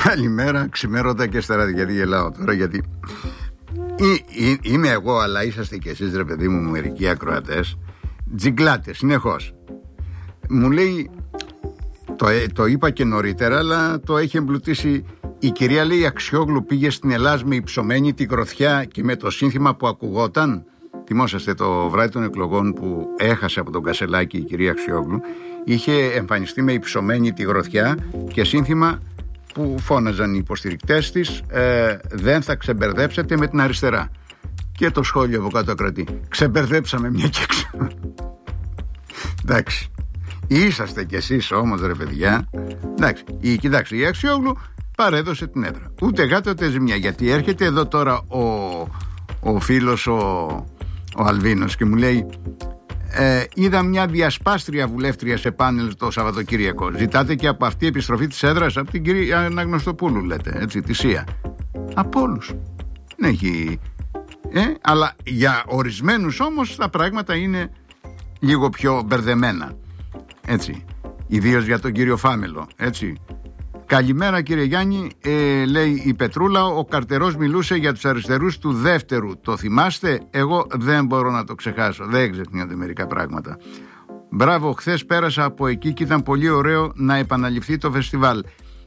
Καλημέρα, ξημέρωτα και στεράτη. Γιατί γελάω τώρα, γιατί είμαι εγώ, αλλά είσαστε κι εσείς, ρε παιδί μου, μερικοί ακροατές, τζιγκλάτες συνεχώς. Μου λέει, το είπα και νωρίτερα, αλλά το έχει εμπλουτίσει. Η κυρία, λέει, Αξιόγλου πήγε στην Ελλάς με υψωμένη τη γροθιά και με το σύνθημα που ακουγόταν. Θυμόσαστε το βράδυ των εκλογών που έχασε από τον Κασελάκη η κυρία Αξιόγλου? Είχε εμφανιστεί με υψωμένη τη γροθιά και σύνθημα που φώναζαν οι υποστηρικτές της, δεν θα ξεμπερδέψετε με την αριστερά. Και το σχόλιο από κάτω κρατεί, ξεμπερδέψαμε μια και εντάξει, είσαστε κι εσείς όμως, ρε παιδιά. Εντάξει, κοιτάξτε, η Αξιόγλου παρέδωσε την έδρα. Ούτε γάτο ούτε ζημιά. Γιατί έρχεται εδώ τώρα ο φίλος ο Αλβίνος και μου λέει, είδα μια διασπάστρια βουλεύτρια σε πάνελ το Σαββατοκύριακο. Ζητάτε και από αυτή η επιστροφή της έδρας? Από την κυρία Αναγνωστοπούλου, λέτε, έτσι, τη ΣΥΑ. Από όλους. Δεν έχει. Αλλά για ορισμένους όμως τα πράγματα είναι λίγο πιο μπερδεμένα. Έτσι. Ιδίως για τον κύριο Φάμελο. Έτσι. Καλημέρα, κύριε Γιάννη, λέει η Πετρούλα. Ο Καρτερός μιλούσε για τους αριστερούς του δεύτερου. Το θυμάστε? Εγώ δεν μπορώ να το ξεχάσω. Δεν ξεχνιόνται μερικά πράγματα. Μπράβο, χθες πέρασα από εκεί και ήταν πολύ ωραίο να επαναληφθεί το φεστιβάλ.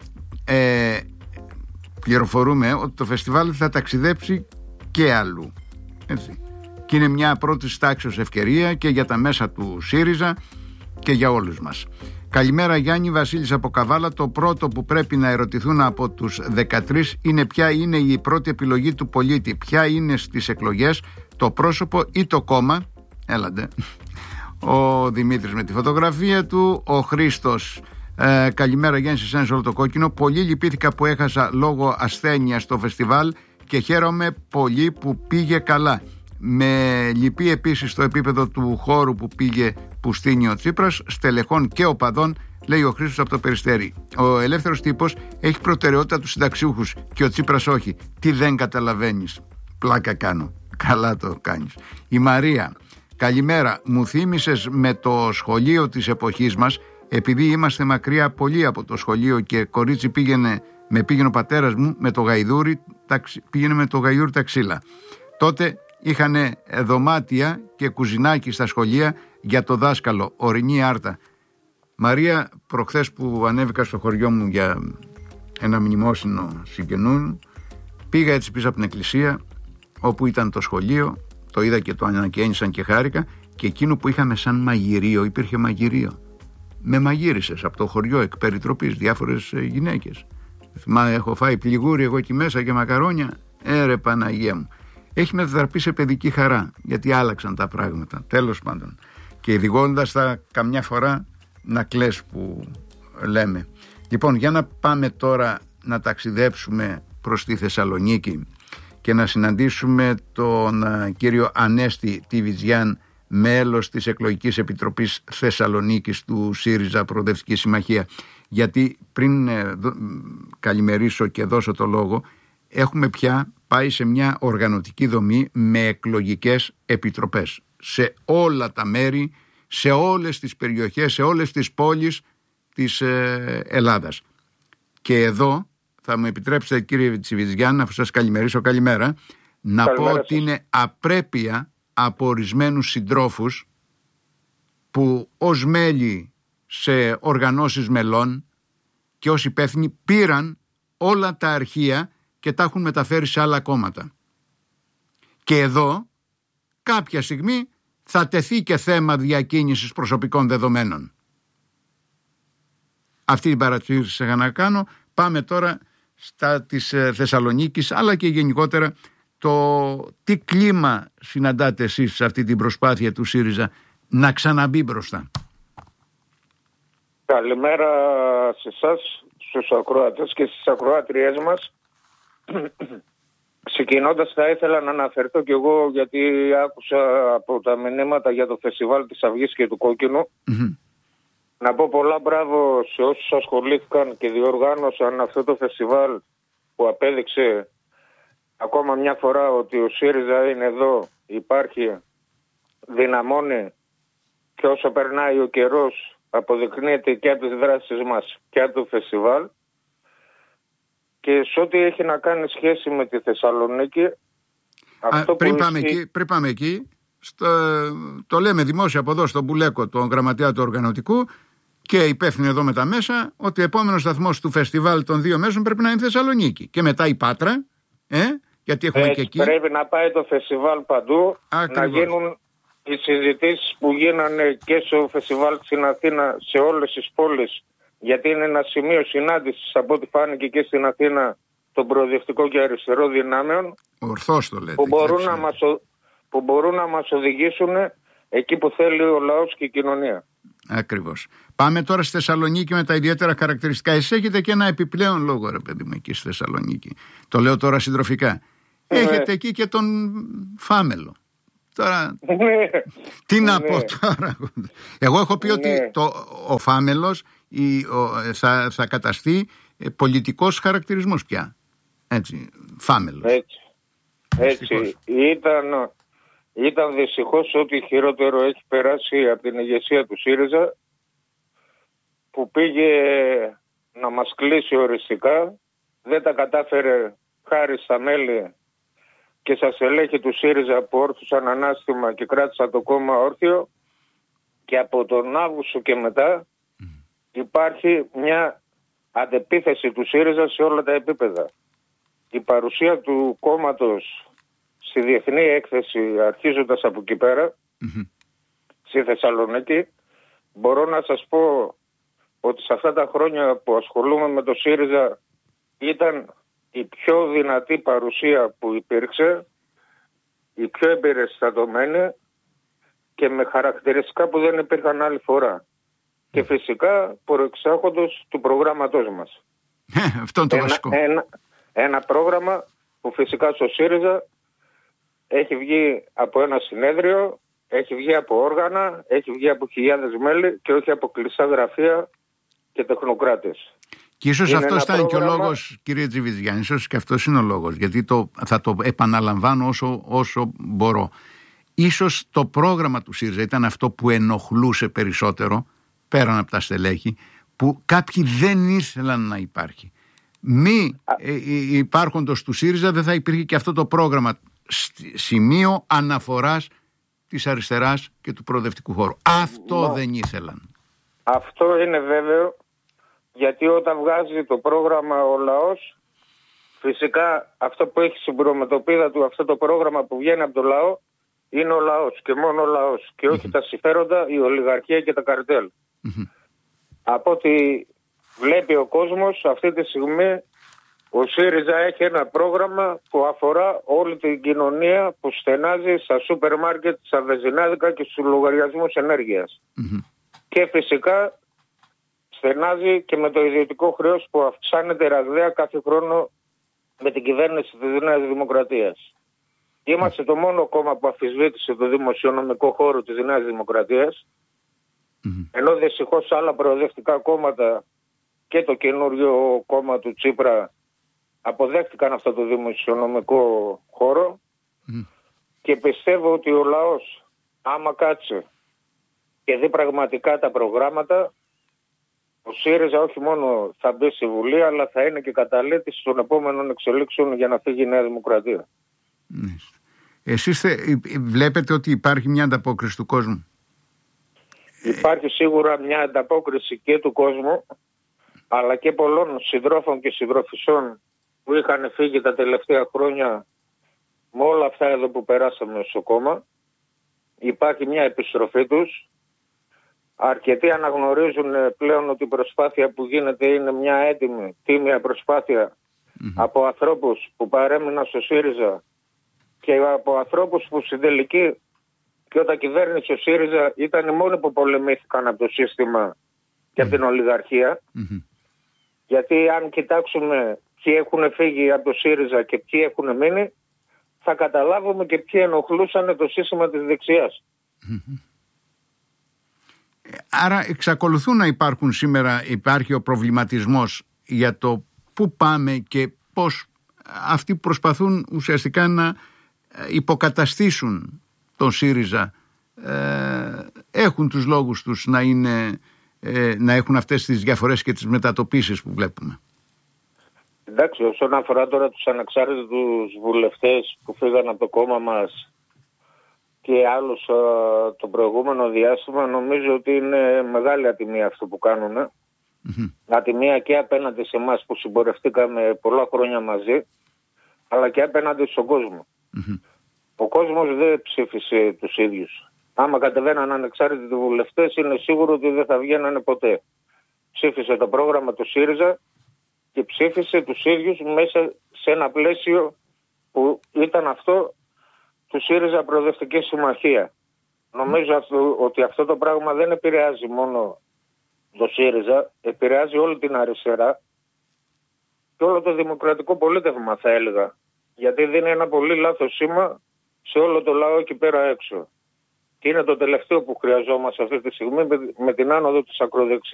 Πληροφορούμε ότι το φεστιβάλ θα ταξιδέψει και αλλού. Έτσι. Και είναι μια πρώτης τάξης ευκαιρία και για τα μέσα του ΣΥΡΙΖΑ και για όλους μας. Καλημέρα, Γιάννη, Βασίλης από Καβάλα. Το πρώτο που πρέπει να ερωτηθούν από τους 13 είναι ποια είναι η πρώτη επιλογή του πολίτη. Ποια είναι στις εκλογές, το πρόσωπο ή το κόμμα? Έλατε. Ο Δημήτρης με τη φωτογραφία του. Ο Χρήστος, καλημέρα Γιάννη, σε εσένα όλο το κόκκινο. Πολύ λυπήθηκα που έχασα λόγω ασθένειας στο φεστιβάλ και χαίρομαι πολύ που πήγε καλά. Με λυπεί επίσης το επίπεδο του χώρου που πήγε που στείνει ο Τσίπρας, στελεχών και οπαδών, λέει ο Χρήστος από το Περιστέρι. Ο ελεύθερος τύπος έχει προτεραιότητα τους συνταξιούχους και ο Τσίπρας όχι. Τι δεν καταλαβαίνεις? Πλάκα κάνω. Καλά το κάνεις. Η Μαρία, καλημέρα. Μου θύμισες με το σχολείο της εποχής μας, επειδή είμαστε μακριά πολύ από το σχολείο και κορίτσι πήγαινε ο πατέρας μου με το γαϊδούρι, πήγαινε με το γαϊδούρι τα ξύλα. Τότε είχαν δωμάτια και κουζινάκι στα σχολεία για το δάσκαλο, ορεινή άρτα. Μαρία, προχθές που ανέβηκα στο χωριό μου για ένα μνημόσυνο συγγενούν, πήγα έτσι πίσω από την εκκλησία όπου ήταν το σχολείο, το είδα και το ανακαίνισαν και χάρηκα, και εκείνο που είχαμε σαν μαγειρίο, υπήρχε μαγειρίο. Με μαγείρισες από το χωριό εκ περιτροπής διάφορες γυναίκες. Έχω φάει πληγούρι εγώ εκεί μέσα και μακαρόνια. Ρε Παναγία μου. Έχει μετατραπεί σε παιδική χαρά, γιατί άλλαξαν τα πράγματα. Τέλος πάντων. Και ειδικώντας τα καμιά φορά να κλαις που λέμε. Λοιπόν, για να πάμε τώρα να ταξιδέψουμε προς τη Θεσσαλονίκη και να συναντήσουμε τον κύριο Ανέστη Τιβιτζιάν, μέλος της Εκλογικής Επιτροπής Θεσσαλονίκης του ΣΥΡΙΖΑ Προοδευτική Συμμαχία. Γιατί πριν καλημερίσω και δώσω το λόγο, έχουμε πια πάει σε μια οργανωτική δομή με εκλογικές επιτροπές σε όλα τα μέρη, σε όλες τις περιοχές, σε όλες τις πόλεις της Ελλάδας. Και εδώ θα μου επιτρέψετε, κύριε Τσιβιτζιάν, αφού σας καλημερίσω, καλημέρα, να πω ότι είναι απρέπεια από ορισμένους συντρόφους που ως μέλη σε οργανώσεις μελών και ως υπεύθυνοι πήραν όλα τα αρχεία και τα έχουν μεταφέρει σε άλλα κόμματα. Και εδώ κάποια στιγμή θα τεθεί και θέμα διακίνησης προσωπικών δεδομένων. Αυτή την παρατήρηση είχα να κάνω. Πάμε τώρα στα της Θεσσαλονίκης, αλλά και γενικότερα τι κλίμα συναντάτε εσείς σε αυτή την προσπάθεια του ΣΥΡΙΖΑ να ξαναμπεί μπροστά? Καλημέρα σε εσάς, στους ακροατές και στις ακροάτριές μας. Ξεκινώντας, θα ήθελα να αναφερθώ κι εγώ, γιατί άκουσα από τα μηνύματα για το φεστιβάλ της Αυγής και του Κόκκινου. Να πω πολλά μπράβο σε όσους ασχολήθηκαν και διοργάνωσαν αυτό το φεστιβάλ, που απέδειξε ακόμα μια φορά ότι ο ΣΥΡΙΖΑ είναι εδώ, υπάρχει, δυναμώνει, και όσο περνάει ο καιρός αποδεικνύεται και από τις δράσεις μας και από το φεστιβάλ. Και σε ό,τι έχει να κάνει σχέση με τη Θεσσαλονίκη, πριν πάμε εκεί, το λέμε δημόσια από εδώ στον Μπουλέκο, τον γραμματέα του οργανωτικού και υπεύθυνοι εδώ με τα μέσα, ότι ο επόμενος σταθμός του φεστιβάλ των 2 μέσων πρέπει να είναι Θεσσαλονίκη. Και μετά η Πάτρα, γιατί έχουμε και εκεί. Πρέπει να πάει το φεστιβάλ παντού, να γίνουν οι συζητήσεις που γίνανε και στο φεστιβάλ στην Αθήνα σε όλες τις πόλεις, γιατί είναι ένα σημείο συνάντησης από ό,τι φάνηκε και στην Αθήνα των προοδευτικών και αριστερών δυνάμεων. Ορθώς το λέτε. Που μπορούν να μας οδηγήσουν εκεί που θέλει ο λαός και η κοινωνία. Ακριβώς. Πάμε τώρα στη Θεσσαλονίκη με τα ιδιαίτερα χαρακτηριστικά. Εσείς έχετε και ένα επιπλέον λόγο, ρε παιδί μου, εκεί στη Θεσσαλονίκη. Το λέω τώρα συντροφικά. Έχετε εκεί και τον Φάμελο. Τώρα, τι να πω τώρα. Εγώ έχω πει ότι ο Φάμελος θα καταστεί πολιτικός χαρακτηρισμός πια. Έτσι, Φάμελος. Έτσι. Ήταν δυστυχώς ότι χειρότερο έχει περάσει από την ηγεσία του ΣΥΡΙΖΑ, που πήγε να μας κλείσει οριστικά, δεν τα κατάφερε χάρη στα μέλη και στα στελέχη του ΣΥΡΙΖΑ που όρθουσαν ανάστημα και κράτησαν το κόμμα όρθιο, και από τον Αύγουστο και μετά υπάρχει μια αντεπίθεση του ΣΥΡΙΖΑ σε όλα τα επίπεδα. Η παρουσία του κόμματος στη διεθνή έκθεση, αρχίζοντας από εκεί πέρα, στη Θεσσαλονίκη, μπορώ να σας πω ότι σε αυτά τα χρόνια που ασχολούμαι με το ΣΥΡΙΖΑ ήταν η πιο δυνατή παρουσία που υπήρξε, η πιο εμπεριστατωμένη και με χαρακτηριστικά που δεν υπήρχαν άλλη φορά. Και φυσικά προεξάρχοντος του προγράμματός μας. Αυτό είναι το βασικό. Ένα πρόγραμμα που φυσικά στο ΣΥΡΙΖΑ έχει βγει από ένα συνέδριο, έχει βγει από όργανα, έχει βγει από χιλιάδες μέλη και όχι από κλειστά γραφεία και τεχνοκράτες. Και ίσως αυτός ήταν και ο λόγος, κύριε Τζιβιτζιάννη, ίσως και αυτός είναι ο λόγος, γιατί θα το επαναλαμβάνω όσο μπορώ. Ίσως το πρόγραμμα του ΣΥΡΙΖΑ ήταν αυτό που ενοχλούσε περισσότερο, πέραν από τα στελέχη, που κάποιοι δεν ήθελαν να υπάρχει. Μη υπάρχοντος του ΣΥΡΙΖΑ δεν θα υπήρχε και αυτό το πρόγραμμα, σημείο αναφοράς της αριστεράς και του προοδευτικού χώρου. Αυτό δεν ήθελαν. Αυτό είναι βέβαιο, γιατί όταν βγάζει το πρόγραμμα ο λαός, φυσικά αυτό που έχει στην προμετωπίδα του αυτό το πρόγραμμα που βγαίνει από το λαό είναι ο λαός και μόνο ο λαός και όχι τα συμφέροντα, η ολιγαρχία και τα καρτέλ. Από ό,τι βλέπει ο κόσμος αυτή τη στιγμή, ο ΣΥΡΙΖΑ έχει ένα πρόγραμμα που αφορά όλη την κοινωνία, που στενάζει στα σούπερ μάρκετ, στα βενζινάδικα και στους λογαριασμούς ενέργειας. Και φυσικά στενάζει και με το ιδιωτικό χρέος που αυξάνεται ραγδαία κάθε χρόνο με την κυβέρνηση της Νέας Δημοκρατίας. Είμαστε το μόνο κόμμα που αμφισβήτησε το δημοσιονομικό χώρο της Νέας Δημοκρατίας, ενώ δυστυχώς άλλα προοδευτικά κόμματα και το καινούριο κόμμα του Τσίπρα αποδέχτηκαν αυτό το δημοσιονομικό χώρο, και πιστεύω ότι ο λαός, άμα κάτσε και δει πραγματικά τα προγράμματα, ο ΣΥΡΙΖΑ όχι μόνο θα μπει στη Βουλή, αλλά θα είναι και καταλήτης των επόμενων εξελίξεων για να φύγει η Νέα Δημοκρατία. Εσείς βλέπετε ότι υπάρχει μια ανταπόκριση του κόσμου? Υπάρχει σίγουρα μια ανταπόκριση και του κόσμου, αλλά και πολλών συντρόφων και συντροφισσών που είχαν φύγει τα τελευταία χρόνια με όλα αυτά εδώ που περάσαμε στο κόμμα. Υπάρχει μια επιστροφή τους. Αρκετοί αναγνωρίζουν πλέον ότι η προσπάθεια που γίνεται είναι μια έτοιμη, τίμια προσπάθεια από ανθρώπους που παρέμειναν στο ΣΥΡΙΖΑ και από ανθρώπους που στην τελική και όταν κυβέρνησε ο ΣΥΡΙΖΑ ήταν οι μόνοι που πολεμήθηκαν από το σύστημα και από την ολιγαρχία. Γιατί αν κοιτάξουμε ποιοι έχουν φύγει από το ΣΥΡΙΖΑ και ποιοι έχουν μείνει, θα καταλάβουμε και ποιοι ενοχλούσαν το σύστημα της δεξιάς. Άρα εξακολουθούν να υπάρχουν σήμερα, υπάρχει ο προβληματισμός για το πού πάμε και πώς αυτοί που προσπαθούν ουσιαστικά να υποκαταστήσουν τον ΣΥΡΙΖΑ έχουν τους λόγους τους να έχουν αυτές τις διαφορές και τις μετατοπίσεις που βλέπουμε. Εντάξει, όσον αφορά τώρα τους ανεξάρτητους βουλευτές που φύγαν από το κόμμα μας και άλλους το προηγούμενο διάστημα, νομίζω ότι είναι μεγάλη ατιμία αυτό που κάνουν. Ατιμία και απέναντι σε εμάς που συμπορευτήκαμε πολλά χρόνια μαζί, αλλά και απέναντι στον κόσμο. Ο κόσμος δεν ψήφισε τους ίδιους. Άμα κατεβαίναν ανεξάρτητοι βουλευτές, είναι σίγουρο ότι δεν θα βγαίνανε ποτέ. Ψήφισε το πρόγραμμα του ΣΥΡΙΖΑ και ψήφισε τους ίδιους μέσα σε ένα πλαίσιο που ήταν αυτό του ΣΥΡΙΖΑ Προοδευτική Συμμαχία. Νομίζω ότι αυτό το πράγμα δεν επηρεάζει μόνο το ΣΥΡΙΖΑ, επηρεάζει όλη την αριστερά και όλο το δημοκρατικό πολίτευμα, θα έλεγα. Γιατί δίνει ένα πολύ λάθος σήμα σε όλο το λαό εκεί πέρα έξω. Και είναι το τελευταίο που χρειαζόμαστε αυτή τη στιγμή με την άνοδο της ακροδεξιάς.